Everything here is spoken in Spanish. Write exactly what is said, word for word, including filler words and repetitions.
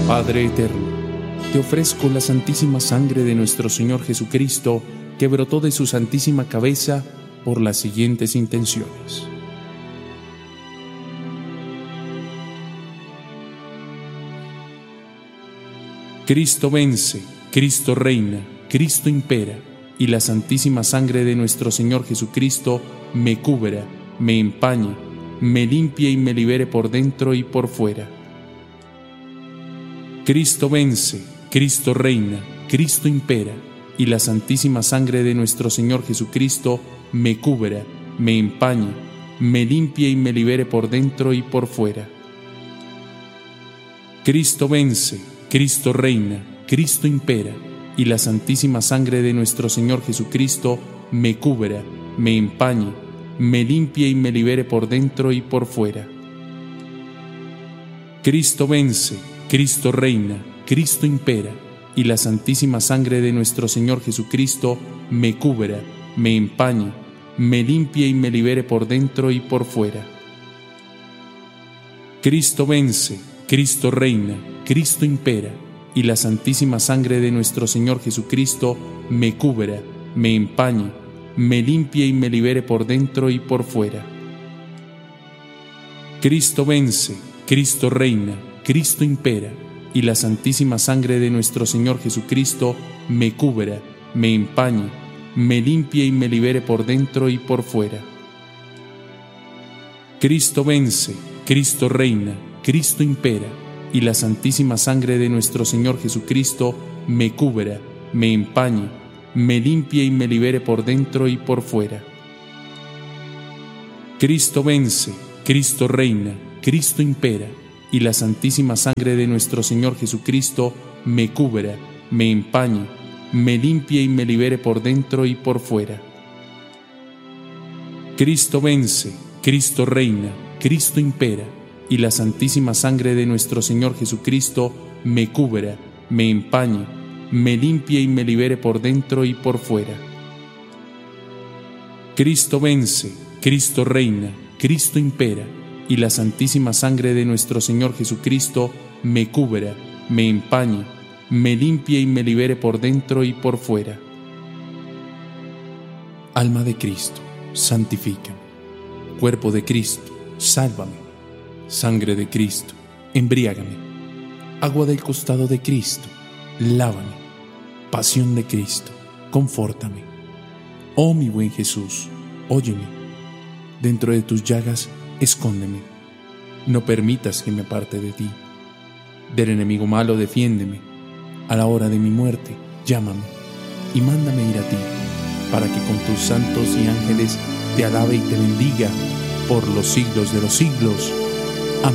Padre eterno, te ofrezco la santísima sangre de nuestro Señor Jesucristo, que brotó de su santísima cabeza por las siguientes intenciones. Cristo vence, Cristo reina, Cristo impera, y la santísima sangre de nuestro Señor Jesucristo me cubra, me empañe, me limpie y me libere por dentro y por fuera. Cristo vence, Cristo reina, Cristo impera, y la santísima sangre de nuestro Señor Jesucristo me cubra, me empañe, me limpie y me libere por dentro y por fuera. Cristo vence, Cristo reina, Cristo impera, y la santísima sangre de nuestro Señor Jesucristo me cubra, me empañe, me limpie y me libere por dentro y por fuera. Cristo vence, Cristo reina, Cristo impera, y la santísima sangre de nuestro Señor Jesucristo me cubra, me empañe, me limpie y me libere por dentro y por fuera. Cristo vence, Cristo reina, Cristo impera, y la santísima sangre de nuestro Señor Jesucristo me cubra, me empañe, me limpie y me libere por dentro y por fuera. Cristo vence, Cristo reina, Cristo impera, y la santísima sangre de nuestro Señor Jesucristo me cubra, me empañe, me limpie y me libere por dentro y por fuera. Cristo vence, Cristo reina, Cristo impera, y la santísima sangre de nuestro Señor Jesucristo me cubra, me empañe, me limpie y me libere por dentro y por fuera. Cristo vence, Cristo reina, Cristo impera, y la santísima sangre de nuestro Señor Jesucristo me cubra, me empañe, me limpie y me libere por dentro y por fuera. Cristo vence, Cristo reina, Cristo impera, y la santísima sangre de nuestro Señor Jesucristo me cubra, me empañe, me limpie y me libere por dentro y por fuera. Cristo vence, Cristo reina, Cristo impera, y la santísima sangre de nuestro Señor Jesucristo me cubra, me empañe, me limpie y me libere por dentro y por fuera. Alma de Cristo, santifícame. Cuerpo de Cristo, sálvame. Sangre de Cristo, embriágame. Agua del costado de Cristo, lávame. Pasión de Cristo, confórtame. Oh mi buen Jesús, óyeme. Dentro de tus llagas, escóndeme. No permitas que me aparte de ti. Del enemigo malo, defiéndeme. A la hora de mi muerte, llámame y mándame ir a ti, para que con tus santos y ángeles te alabe y te bendiga por los siglos de los siglos.